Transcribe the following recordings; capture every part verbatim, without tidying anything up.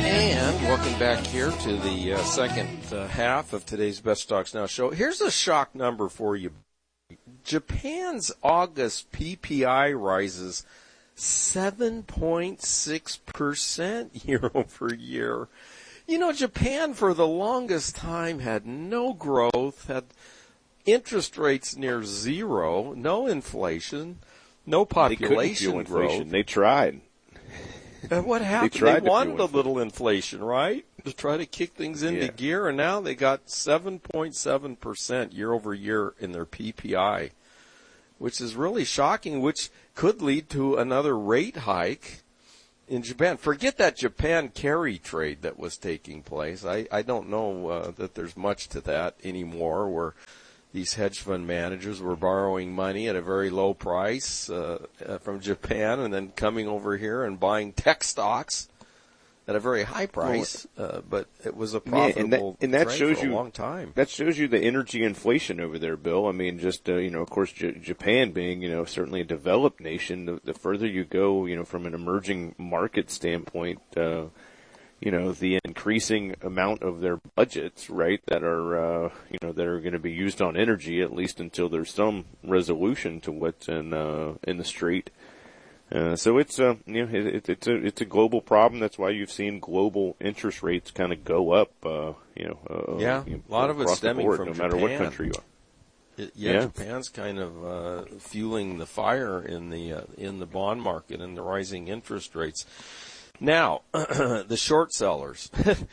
And welcome back here to the uh, second uh, half of today's Best Stocks Now show. Here's a shock number for you. Japan's August P P I rises seven point six percent year over year. You know, Japan for the longest time had no growth, had interest rates near zero, no inflation, no population they growth. Inflation. They tried. And what happened? They, tried they wanted a little inflation, right? To try to kick things into yeah. gear, and now they got seven point seven percent year over year in their P P I, which is really shocking, which could lead to another rate hike in Japan. Forget that Japan carry trade that was taking place. I, I don't know uh, that there's much to that anymore, where these hedge fund managers were borrowing money at a very low price uh, uh, from Japan and then coming over here and buying tech stocks at a very high price. Uh, but it was a profitable yeah, and that, and that trade shows for you, a long time. That shows you the energy inflation over there, Bill. I mean, just, uh, you know, of course, J- Japan being, you know, certainly a developed nation, the, the further you go, you know, from an emerging market standpoint, uh, you know, the increasing amount of their budgets, right, that are, uh, you know, that are going to be used on energy, at least until there's some resolution to what's in, uh, in the street. Uh, so it's, uh, you know, it, it, it's a, it's a global problem. That's why you've seen global interest rates kind of go up, uh, you know, uh, yeah, you know, a lot of it's stemming board, from no Japan. matter what country you are. It, yeah, yeah, Japan's kind of uh, fueling the fire in the uh, in the bond market and the rising interest rates. Now, the short sellers.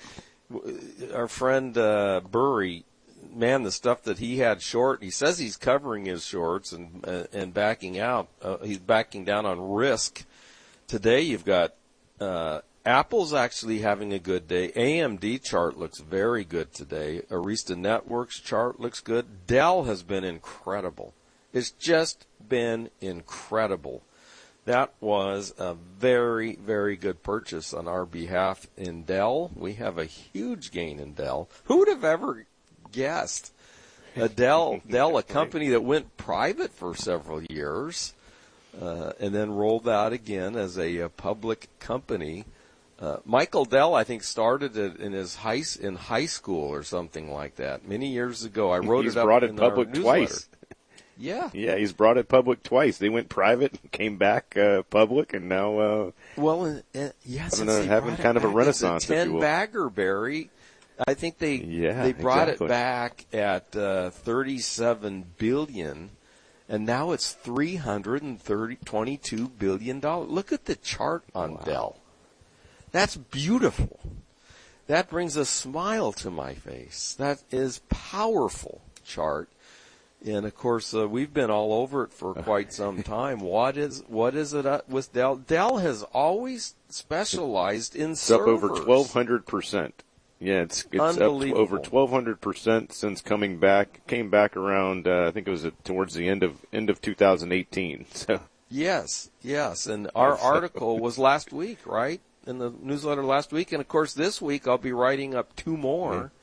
Our friend uh, Burry, man, the stuff that he had short, he says he's covering his shorts and uh, and backing out. Uh, he's backing down on risk. Today you've got uh, Apple's actually having a good day. A M D chart looks very good today. Arista Networks chart looks good. Dell has been incredible. It's just been incredible. That was a very, very good purchase on our behalf in Dell. We have a huge gain in Dell. Who would have ever guessed? A Dell, Dell, a company that went private for several years, uh, and then rolled out again as a, a public company. Uh, Michael Dell, I think, started it in his high in high school or something like that many years ago. I wrote He's it up brought in it public our twice. newsletter. Yeah. Yeah, he's brought it public twice. They went private, came back uh, public, and now uh, well, uh, uh, yes, having, a, having kind of a renaissance. It's a ten bagger, Barry. I think they yeah, they brought exactly. it back at uh, thirty-seven billion, and now it's three hundred twenty-two billion dollars. Look at the chart on wow. Dell. That's beautiful. That brings a smile to my face. That is powerful chart. And of course, uh, we've been all over it for quite some time. What is what is it uh, with Dell? Dell has always specialized in it's servers. Up over twelve hundred percent. Yeah, it's it's up to over twelve hundred percent since coming back. Came back around, uh, I think it was at, towards the end of end of two thousand eighteen. So yes, yes, and our article was last week, right, in the newsletter last week, and of course this week I'll be writing up two more. Yeah.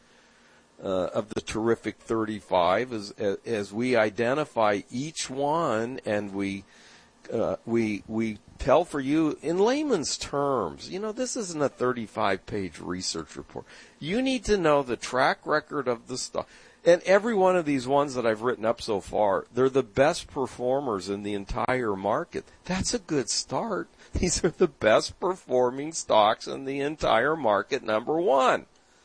Uh, of the terrific thirty-five as as we identify each one and we uh, we we tell for you in layman's terms. You know, this isn't a thirty-five page research report. You need to know the track record of the stock. And every one of these ones that I've written up so far, they're the best performers in the entire market. That's a good start. These are the best performing stocks in the entire market, number one.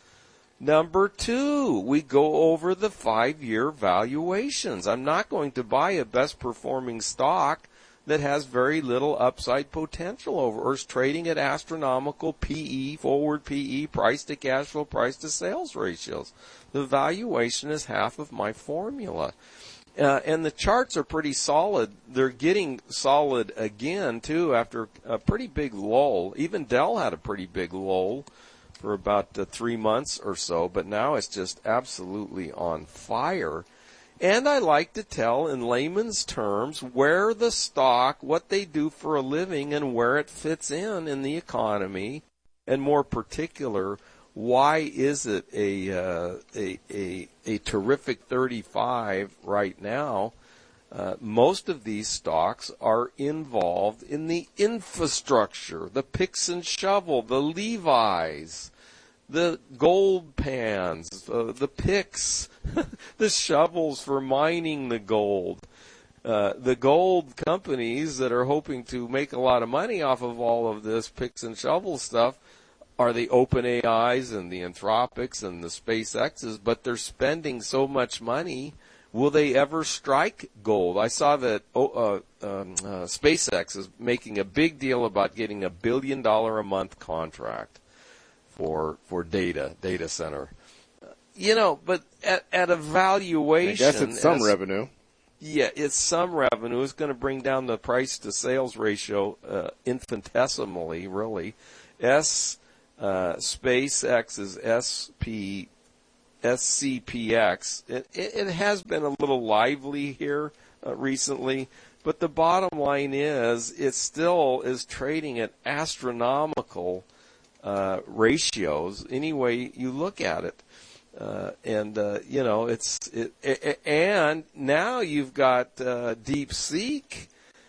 Number two, we go over the five-year valuations. I'm not going to buy a best-performing stock that has very little upside potential over or is trading at astronomical P E, forward P E, price-to-cash flow, price-to-sales ratios. The valuation is half of my formula. Uh, and the charts are pretty solid. They're getting solid again, too, after a pretty big lull. Even Dell had a pretty big lull for about uh, three months or so, but now it's just absolutely on fire. And I like to tell in layman's terms where the stock, what they do for a living, and where it fits in in the economy, and more particular, why is it a uh, a, a a terrific thirty-five right now? Uh, most of these stocks are involved in the infrastructure, the picks and shovel, the Levi's, the gold pans, uh, the picks, the shovels for mining the gold. Uh, the gold companies that are hoping to make a lot of money off of all of this picks and shovel stuff are the OpenAIs and the Anthropics and the SpaceXs, but they're spending so much money. Will they ever strike gold? I saw that oh, uh, um, uh, SpaceX is making a big deal about getting a billion dollar a month contract for for data data center. Uh, you know, but at, at a valuation, I guess it's some as, revenue. Yeah, it's some revenue. It's going to bring down the price to sales ratio uh, infinitesimally, really. S uh, SpaceX's S P. S C P X, it, it has been a little lively here uh, recently, but the bottom line is it still is trading at astronomical uh, ratios any way you look at it. Uh, and, uh, you know, it's, it, it, and now you've got uh, DeepSeek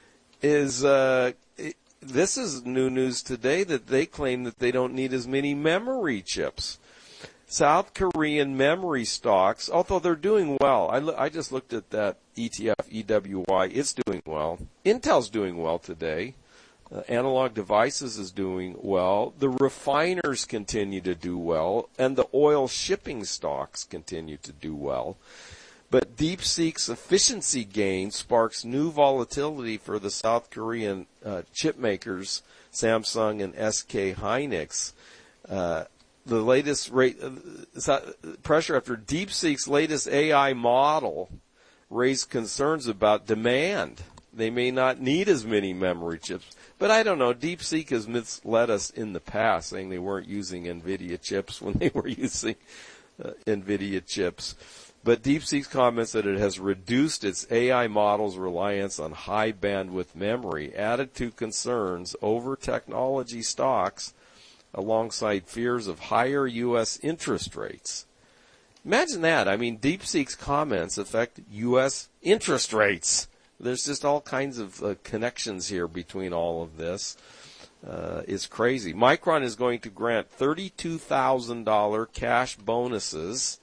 is, uh, it, this is new news today that they claim that they don't need as many memory chips. South Korean memory stocks, although they're doing well. I, lo- I just looked at that E T F, E W Y. It's doing well. Intel's doing well today. Uh, Analog Devices is doing well. The refiners continue to do well, and the oil shipping stocks continue to do well. But DeepSeek's efficiency gain sparks new volatility for the South Korean uh, chip makers, Samsung and S K Hynix. Uh, The latest rate uh, pressure after DeepSeek's latest A I model raised concerns about demand. They may not need as many memory chips. But I don't know. DeepSeek has misled us in the past, saying they weren't using NVIDIA chips when they were using uh, NVIDIA chips. But DeepSeek comments that it has reduced its A I model's reliance on high bandwidth memory, added to concerns over technology stocks alongside fears of higher U S interest rates. Imagine that. I mean, DeepSeek's comments affect U S interest rates. There's just all kinds of uh, connections here between all of this. Uh, it's crazy. Micron is going to grant thirty-two thousand dollars cash bonuses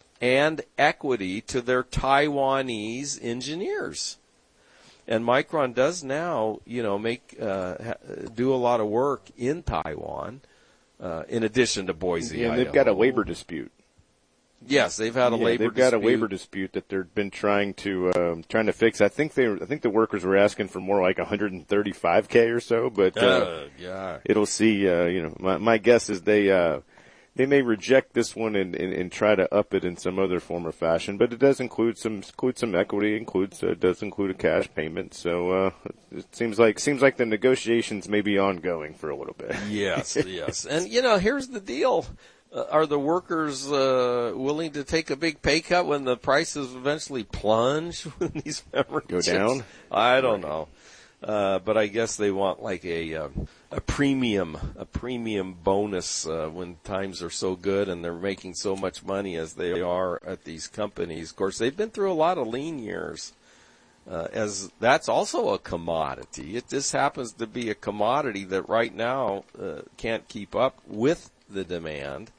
and equity to their Taiwanese engineers. And Micron does now, you know, make uh, do a lot of work in Taiwan. Uh, in addition to Boise, yeah, and they've Idaho. got a labor dispute. Yes, they've had a yeah, labor. They've got dispute. a labor dispute that they've been trying to um, trying to fix. I think they, I think the workers were asking for more like one hundred thirty-five K or so, but uh, uh, yeah, it'll see. Uh, you know, my, my guess is they uh, they may reject this one and, and, and try to up it in some other form or fashion. But it does include some include some equity, includes uh, does include a cash payment. So uh, it seems like seems like the negotiations may be ongoing for a little bit. Yes, yes, and you know, here's the deal. Uh, are the workers uh, willing to take a big pay cut when the prices eventually plunge when these memory Go chips? down? I don't know, uh, but I guess they want like a uh, a premium a premium bonus uh, when times are so good and they're making so much money as they are at these companies. Of course, they've been through a lot of lean years. Uh, as that's also a commodity. It just happens to be a commodity that right now uh, can't keep up with the demand.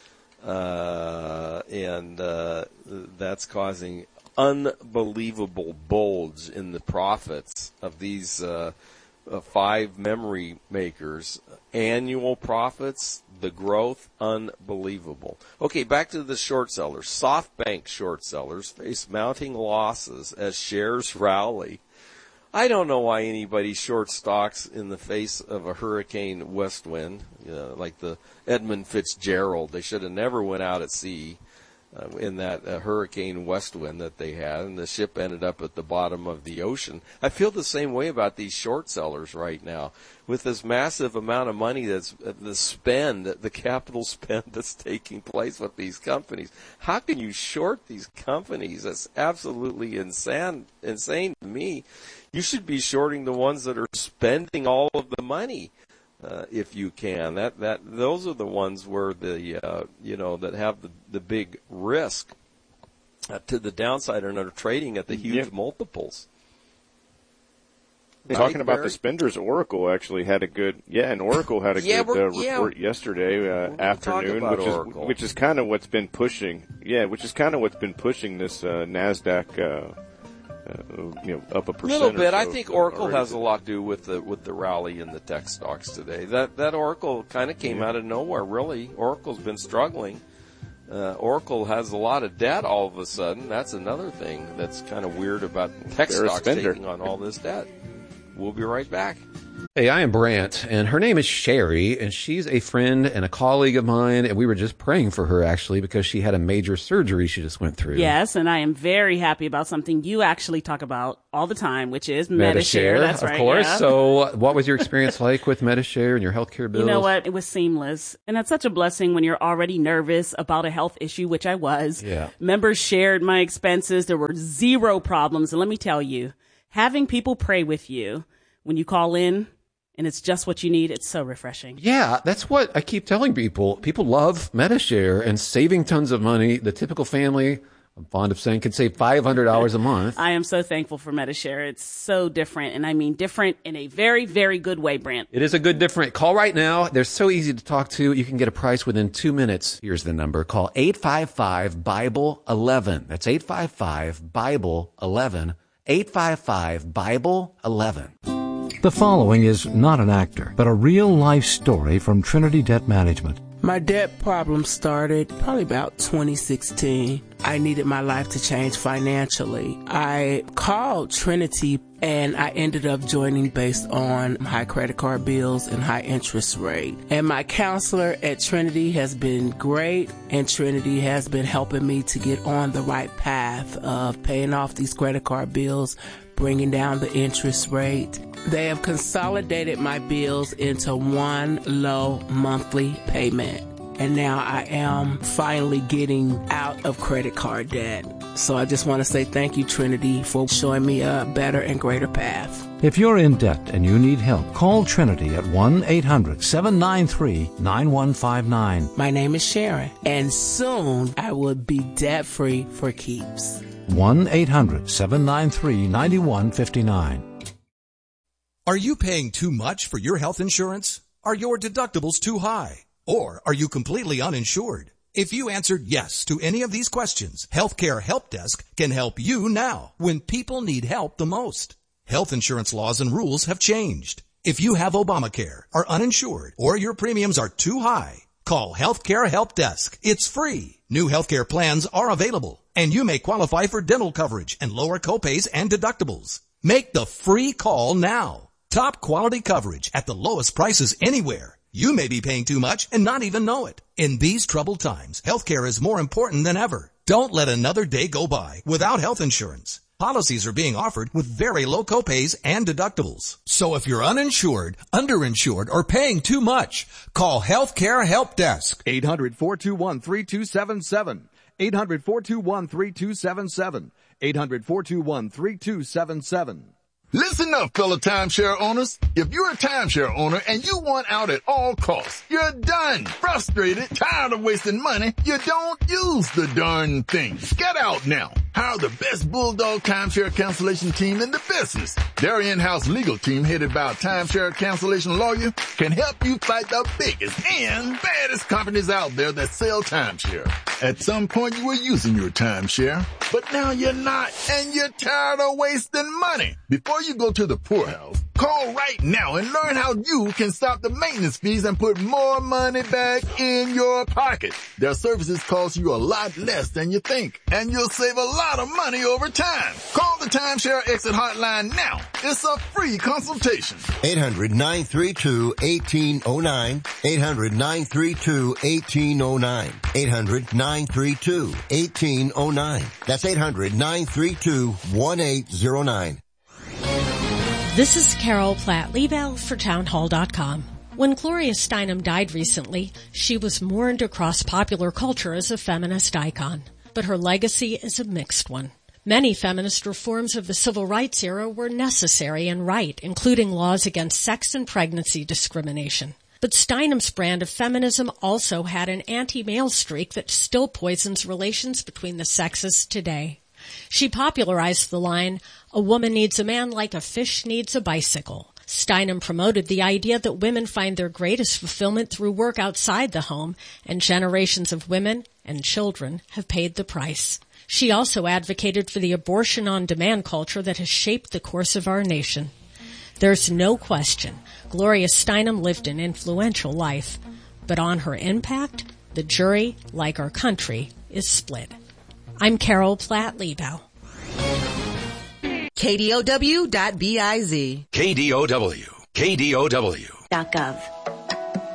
Uh, and uh, that's causing unbelievable bulge in the profits of these uh, uh, five memory makers. Annual profits, the growth, unbelievable. Okay, back to the short sellers. SoftBank short sellers face mounting losses as shares rally. I don't know why anybody short stocks in the face of a hurricane west wind, you know, like the Edmund Fitzgerald. They should have never went out at sea uh, in that uh, hurricane west wind that they had, and the ship ended up at the bottom of the ocean. I feel the same way about these short sellers right now. With this massive amount of money that's uh, the spend, the capital spend that's taking place with these companies, how can you short these companies? That's absolutely insane, insane to me. You should be shorting the ones that are spending all of the money, uh, if you can. That that those are the ones where the uh, you know that have the, the big risk. uh, to the downside and are trading at the huge yeah. multiples. Right, Talking about Barry? The spenders, Oracle actually had a good, yeah, and Oracle had a yeah, good uh, yeah. report yesterday uh, afternoon, which Oracle. is which is kind of what's been pushing, yeah, which is kind of what's been pushing this uh, Nasdaq, uh, uh, you know, up a percent. A little bit. So I think Oracle already. has a lot to do with the with the rally in the tech stocks today. That that Oracle kind of came yeah. out of nowhere. Really, Oracle's been struggling. Uh, Oracle has a lot of debt all of a sudden. That's another thing that's kind of weird about tech They're stocks taking on all this debt. We'll be right back. Hey, I am Brant, and her name is Sherry, and she's a friend and a colleague of mine, and we were just praying for her, actually, because she had a major surgery she just went through. Yes, and I am very happy about something you actually talk about all the time, which is MediShare. MediShare. That's of right, course. yeah. So what was your experience like with MediShare and your healthcare bills? You know what? It was seamless. And that's such a blessing when you're already nervous about a health issue, which I was. Yeah. Members shared my expenses. There were zero problems. And let me tell you, having people pray with you when you call in and it's just what you need, it's so refreshing. Yeah, that's what I keep telling people. People love MediShare and saving tons of money. The typical family, I'm fond of saying, can save five hundred dollars a month. I am so thankful for MediShare. It's so different, and I mean different in a very, very good way, Brant. It is a good different. Call right now. They're so easy to talk to. You can get a price within two minutes. Here's the number. Call eight five five, Bible eleven. That's eight five five, Bible eleven. eight five five, Bible eleven. The following is not an actor, but a real-life story from Trinity Debt Management. My debt problem started probably about twenty sixteen. I needed my life to change financially. I called Trinity and I ended up joining based on high credit card bills and high interest rate. And my counselor at Trinity has been great, and Trinity has been helping me to get on the right path of paying off these credit card bills, bringing down the interest rate. They have consolidated my bills into one low monthly payment. And now I am finally getting out of credit card debt. So I just want to say thank you, Trinity, for showing me a better and greater path. If you're in debt and you need help, call Trinity at one eight hundred, seven nine three, nine one five nine. My name is Sharon, and soon I will be debt-free for keeps. one eight hundred, seven nine three, nine one five nine. Are you paying too much for your health insurance? Are your deductibles too high? Or are you completely uninsured? If you answered yes to any of these questions, Healthcare Help Desk can help you now when people need help the most. Health insurance laws and rules have changed. If you have Obamacare, are uninsured, or your premiums are too high, call Healthcare Help Desk. It's free. New healthcare plans are available, and you may qualify for dental coverage and lower copays and deductibles. Make the free call now. Top quality coverage at the lowest prices anywhere. You may be paying too much and not even know it. In these troubled times, healthcare is more important than ever. Don't let another day go by without health insurance. Policies are being offered with very low copays and deductibles. So if you're uninsured, underinsured, or paying too much, call Healthcare Help Desk. eight hundred, four two one, three two seven seven. eight hundred, four two one, three two seven seven. eight hundred, four two one, three two seven seven. Listen up, fellow timeshare owners. If you're a timeshare owner and you want out at all costs, you're done, frustrated, tired of wasting money, you don't use the darn thing. Get out now. Hire the best Bulldog timeshare cancellation team in the business. Their in-house legal team, headed by a timeshare cancellation lawyer, can help you fight the biggest and baddest companies out there that sell timeshare. At some point you were using your timeshare, but now you're not, and you're tired of wasting money. Before you go to the poorhouse, call right now and learn how you can stop the maintenance fees and put more money back in your pocket. Their services cost you a lot less than you think, and you'll save a lot of money over time. Call the Timeshare Exit Hotline now. It's a free consultation. eight hundred, nine three two, one eight zero nine. eight hundred, nine three two, one eight zero nine. eight hundred, nine three two, one eight zero nine. That's eight hundred, nine three two, one eight zero nine. This is Carol Platt-Liebel for townhall dot com. When Gloria Steinem died recently, she was mourned across popular culture as a feminist icon. But her legacy is a mixed one. Many feminist reforms of the civil rights era were necessary and right, including laws against sex and pregnancy discrimination. But Steinem's brand of feminism also had an anti-male streak that still poisons relations between the sexes today. She popularized the line, "A woman needs a man like a fish needs a bicycle." Steinem promoted the idea that women find their greatest fulfillment through work outside the home, and generations of women and children have paid the price. She also advocated for the abortion-on-demand culture that has shaped the course of our nation. There's no question Gloria Steinem lived an influential life, but on her impact, the jury, like our country, is split. I'm Carol Platt-Liebau. K D O W dot biz. K D O W. K D O W. Dot gov.